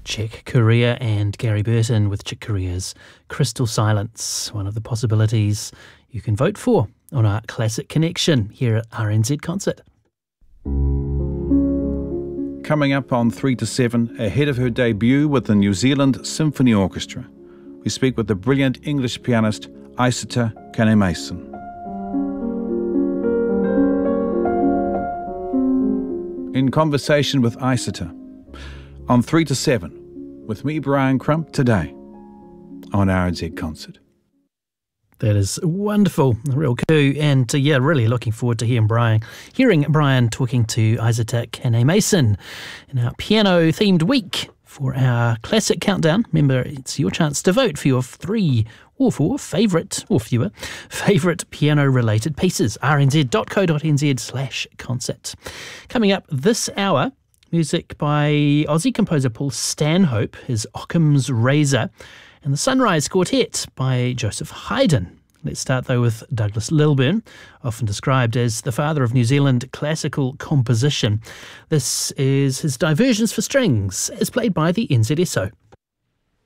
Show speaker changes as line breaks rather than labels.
Chick Corea and Gary Burton with Chick Corea's Crystal Silence, one of the possibilities you can vote for on our Classic Connection here at RNZ Concert.
Coming up on 3 to 7, ahead of her debut with the New Zealand Symphony Orchestra, we speak with the brilliant English pianist Aisata Kane-Mason. In conversation with Aisata on 3 to 7 with me, Brian Crump, today on RNZ Concert.
That is wonderful, a real coup, and really looking forward to hearing Brian talking to Aisata Kane-Mason in our piano-themed week for our Classic Countdown. Remember, it's your chance to vote for your 3 or 4 favourite, or fewer, favourite piano-related pieces. rnz.co.nz/concert. Coming up this hour, music by Aussie composer Paul Stanhope, his Occam's Razor, and the Sunrise Quartet by Joseph Haydn. Let's start, though, with Douglas Lilburn, often described as the father of New Zealand classical composition. This is his Diversions for Strings, as played by the NZSO.